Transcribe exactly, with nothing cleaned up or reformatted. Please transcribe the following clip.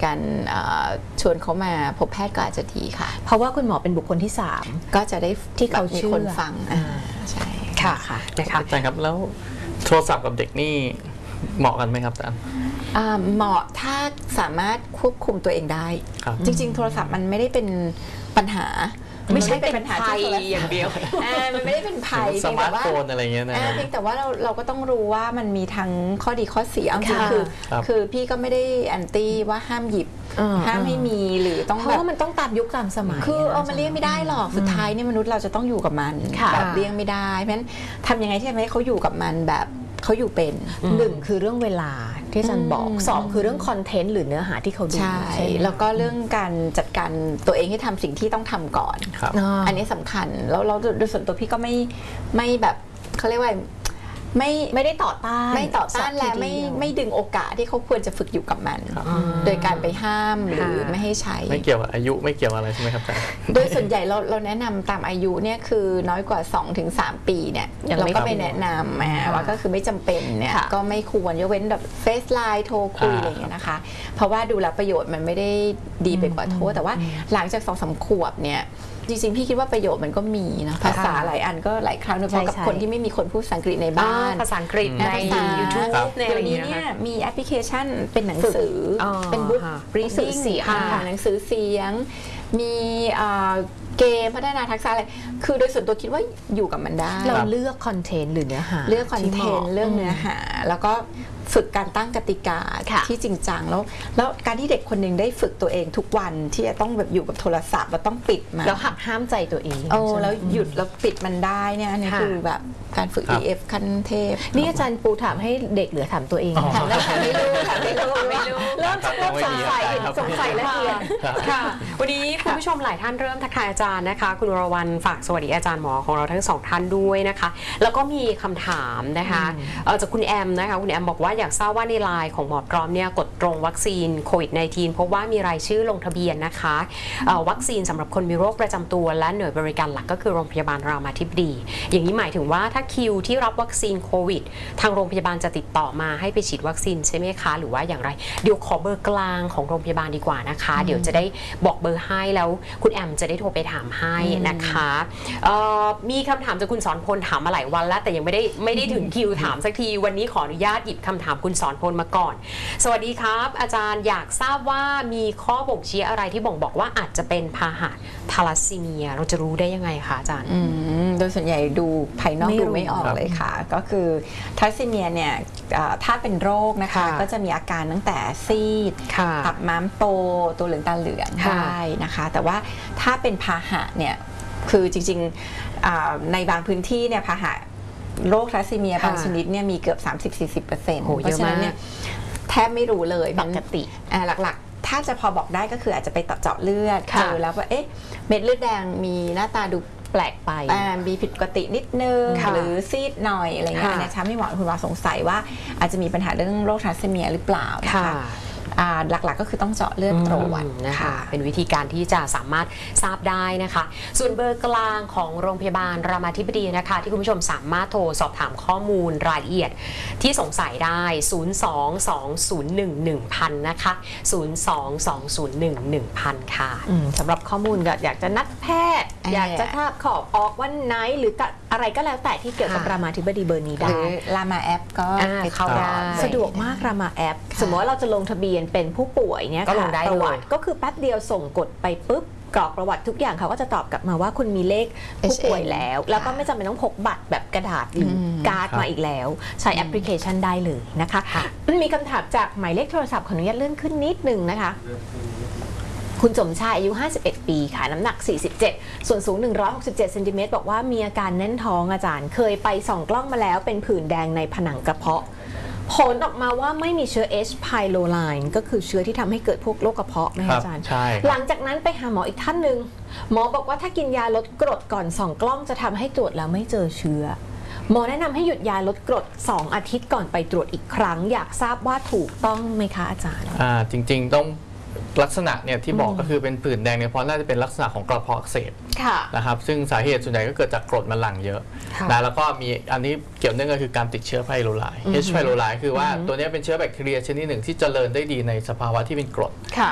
การชวนเขามาพบแพทย์ก็อาจจะดีค่ะเพราะว่าคุณหมอเป็นบุคคลที่สามก็จะได้ที่เขามีคนฟังใช่ค่ะนะคะอาจารย์ครับแล้วโทรศัพท์กับเด็กนี่เหมาะกันไหมครับอาจารย์เหมาะถ้าสามารถควบคุมตัวเองได้จริงๆโทรศัพท์มันไม่ได้เป็นปัญหาไม่ใช่เป็นปัญหาที่อย่างเดียวมันไม่ได้เป็นภัยสมาร์ทโฟนอะไรเงี้ยนะเพียงแต่ว่าเราเราก็ต้องรู้ว่ามันมีทั้งข้อดีข้อเสียจริงคือคือพี่ก็ไม่ได้แอนตี้ว่าห้ามหยิบห้ามให้มีหรือต้องเพราะว่ามันต้องตามยุคตามสมัยคือเอามาเลี่ยงไม่ได้หรอกสุดท้ายเนี่ยมนุษย์เราจะต้องอยู่กับมันแบบเลี่ยงไม่ได้เพราะฉะนั้นทำยังไงที่จะให้เขาอยู่กับมันแบบเขาอยู่เป็นหนึ่งคือเรื่องเวลาที่อาจารย์บอกสองคือเรื่องคอนเทนต์หรือเนื้อหาที่เขาดูใช่แล้วก็เรื่องการจัดการตัวเองให้ทำสิ่งที่ต้องทำก่อนอันนี้สำคัญแล้วเราโดยส่วนตัวพี่ก็ไม่ไม่แบบเขาเรียกว่าไม่ไม่ได้ต่อต้านไม่ต่อต้านและไม่ไม่ดึงโอกาสที่เขาควรจะฝึกอยู่กับมันโดยการไปห้ามหรือไม่ให้ใช้ไม่เกี่ยวกับอายุไม่เกี่ยวอะไรใช่ไหมครับอาจารย์โดยส่วนใหญ่เราเราแนะนำตามอายุเนี่ยคือน้อยกว่า สองถึงสาม ปีเนี่ยเราก็ไม่แนะนำว่าก็คือไม่จำเป็นเนี่ยก็ไม่ควรยกเว้นแบบเฟซไลน์โทรคุยอะไรอย่างเงี้ยนะคะเพราะว่าดูแลประโยชน์มันไม่ได้ดีไปกว่าโทษแต่ว่าหลังจาก สองสาม ขวบเนี่ยจริงๆพี่คิดว่าประโยชน์มันก็มีนะภาษาหลายอันก็หลายครั้งโดยเฉพาะกับคนที่ไม่มีคนพูดภาษาอังกฤษในบ้านภาษาอังกฤษใน ยูทูบในอะไรนี้เนี่ยมีแอปพลิเคชันเป็นหนังสือเป็นบุ๊กหนังสือเสียงหนังสือเสียงมีเกมพัฒนาทักษะอะไรคือโดยส่วนตัวคิดว่าอยู่กับมันได้เราเลือกคอนเทนต์หรือเนื้อหาเลือกคอนเทนต์เรื่องเนื้อหาแล้วก็ฝึกการตั้งกติกาที่จริงจังแล้วแล้วการที่เด็กคนหนึ่งได้ฝึกตัวเองทุกวันที่จะต้องแบบอยู่กับโทรศัพท์เราต้องปิดมันแล้วหักห้ามใจตัวเองโอ้แล้วหยุดแล้วปิดมันได้เนี่ยอันนี้คือแบบการฝึก อี เอฟ ขั้นเทพนี่อาจารย์ปูถามให้เด็กหรือถามตัวเองถามแล้วถามไม่รู้ถามไม่รู้ไม่รู้เริ่มเริ่มสงสัยสงสัยละเอียดค่ะวันนี้คุณผู้ชมหลายท่านเริ่มทักทายอาจารย์นะคะคุณวรวรรณฝากสวัสดีอาจารย์หมอของเราทั้งสองท่านด้วยนะคะแล้วก็มีคำถามนะคะจากคุณแอมนะคะคุณแอมบอกว่าอยากทราบว่าในไลน์ของหมอพร้อมเนี่ยกดตรงวัคซีนโควิด สิบเก้า พบว่ามีรายชื่อลงทะเบียนนะคะวัคซีนสำหรับคนมีโรคประจำตัวและหน่วยบริการหลักก็คือโรงพยาบาลรามาธิบดีอย่างนี้หมายถึงว่าถ้าคิวที่รับวัคซีนโควิดทางโรงพยาบาลจะติดต่อมาให้ไปฉีดวัคซีนใช่ไหมคะหรือว่าอย่างไรเดี๋ยวขอเบอร์กลางของโรงพยาบาลดีกว่านะคะเดี๋ยวจะได้บอกเบอร์ให้แล้วคุณแอมจะได้โทรไปถามให้นะคะมีคำถามจากคุณสอนพลถามมาหลายวันแล้วแต่ยังไม่ได้ไม่ได้ถึงคิวถามสักทีวันนี้ขออนุญาตหยิบคำถามคุณสอนพลมาก่อนสวัสดีครับอาจารย์อยากทราบว่ามีข้อบ่งชี้อะไรที่บ่งบอกว่าอาจจะเป็นพาหะทาลัสซีเมียเราจะรู้ได้ยังไงคะอาจารย์โดยส่วนใหญ่ดูภายนอกดูไม่ออกเลยค่ะก็คือทาลัสซีเมียเนี่ยถ้าเป็นโรคนะคะก็จะมีอาการตั้งแต่ซีดตับม้ามโตตัวเหลืองตาเหลืองได้นะคะแต่ว่าถ้าเป็นพาหะเนี่ยคือจริงๆในบางพื้นที่เนี่ยพาหะโรคทาลัสซีเมียบางชนิดเนี่ยมีเกือบ สามสิบถึงสี่สิบเปอร์เซ็นต์ เพราะฉะนั้นเนี่ยแทบไม่รู้เลยปกติหลักๆถ้าจะพอบอกได้ก็คืออาจจะไปเจาะเลือดเจอแล้วว่าเอ๊ะเม็ดเลือดแดงมีหน้าตาดูแปลกไปมีผิดปกตินิดนึงหรือซีดหน่อยอะไรเงี้ยเนี่ยทำให้หมอคุณหมอสงสัยว่าอาจจะมีปัญหาเรื่องโรคทาลัสซีเมียหรือเปล่านะคะหลักๆก็คือต้องเจาะเลือดตรวจนะคะเป็นวิธีการที่จะสามารถทราบได้นะคะส่วนเบอร์กลางของโรงพยาบาลรามาธิบดีนะคะที่คุณผู้ชมสามารถโทรสอบถามข้อมูลรายละเอียดที่สงสัยได้ศูนย์ สอง สอง ศูนย์ หนึ่ง หนึ่ง พันนะคะศูนย์ สอง สอง ศูนย์ หนึ่ง หนึ่ง พันค่ะสำหรับข้อมูลอยากจะนัดแพทย์อยากจะทราบขอบออกวันไหนหรืออะไรก็แล้วแต่ที่เกี่ยวกับรามาธิบดีเบอร์นี้ได้หรือรามาแอปก็เข้าได้สะดวกมากรามาแอปสมมติว่าเราจะลงทะเบียนเป็นผู้ป่วยเนี่ยก็ลงได้เลยก็คือแป๊บเดียวส่งกดไปปุ๊บกรอกประวัติทุกอย่างเขาก็จะตอบกลับมาว่าคุณมีเลขผู้ป่วยแล้วแล้วก็ไม่จำเป็นต้องพกบัตรแบบกระดาษหรือการ์ดมาอีกแล้วใช้แอปพลิเคชันได้เลยนะคะมีคำถามจากหมายเลขโทรศัพท์ขออนุญาตเลื่อนขึ้นนิดนึงนะคะคุณสมชายอายุห้าสิบเอ็ดปีค่ะน้ำหนักสี่สิบเจ็ดส่วนสูงหนึ่งร้อยหกสิบเจ็ดเซนติเมตรบอกว่ามีอาการแน่นท้องอาจารย์เคยไปส่องกล้องมาแล้วเป็นผื่นแดงในผนังกระเพาะผลออกมาว่าไม่มีเชื้อ H. pylori ก็คือเชื้อที่ทำให้เกิดพวกโรคกระเพาะนะอาจารย์หลังจากนั้นไปหาหมออีกท่านหนึ่งหมอบอกว่าถ้ากินยาลดกรดก่อนส่องกล้องจะทำให้ตรวจแล้วไม่เจอเชื้อหมอแนะนำให้หยุดยาลดกรดสองอาทิตย์ก่อนไปตรวจอีกครั้งอยากทราบว่าถูกต้องไหมคะอาจารย์อ่าจริงๆต้องลักษณะเนี่ยที่บอกก็คือเป็นผื่นแดงเนี่ยเพราะน่าจะเป็นลักษณะของกระเพาะอักเสบนะครับซึ่งสาเหตุส่วนใหญ่ก็เกิดจากกรดมันหลั่งเยอะนะแล้วก็มีอันนี้เกี่ยวเนื่องก็คือการติดเชื้อไพโรไล H. pylori คือว่าตัวนี้เป็นเชื้อแบคทีเรียชนิดหนึ่งที่เจริญได้ดีในสภาวะที่เป็นกรด